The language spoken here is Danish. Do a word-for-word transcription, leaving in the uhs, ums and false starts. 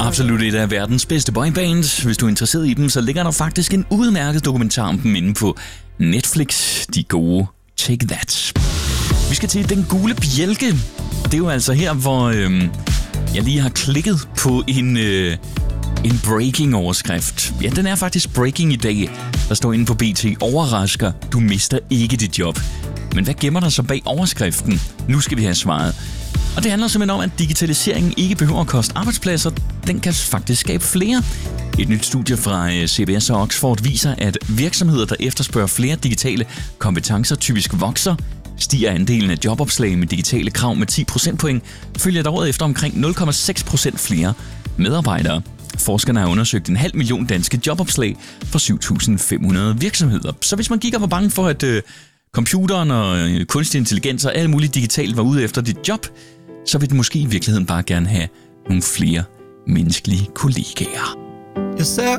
absolut et af verdens bedste boybands. Hvis du er interesseret i dem, så ligger der faktisk en udmærket dokumentar om dem inde på Netflix. De gode Take That. Vi skal til Den Gule Bjælke. Det er jo altså her, hvor øh, jeg lige har klikket på en, øh, en breaking-overskrift. Ja, den er faktisk breaking i dag. Der står inde på B T: overrasker, du mister ikke dit job. Men hvad gemmer der så bag overskriften? Nu skal vi have svaret. Og det handler simpelthen om, at digitaliseringen ikke behøver at koste arbejdspladser. Den kan faktisk skabe flere. Et nyt studie fra C B S og Oxford viser, at virksomheder, der efterspørger flere digitale kompetencer, typisk vokser. Stiger andelen af jobopslag med digitale krav med ti procentpoint, følger der året efter omkring nul komma seks procent flere medarbejdere. Forskerne har undersøgt en halv million danske jobopslag for syv tusind fem hundrede virksomheder. Så hvis man gik og var bange for, at øh, computeren og øh, kunstig intelligens og alt muligt digitalt var ude efter dit job, så vil den måske i virkeligheden bare gerne have nogle flere menneskelige kollegaer. Jeg ser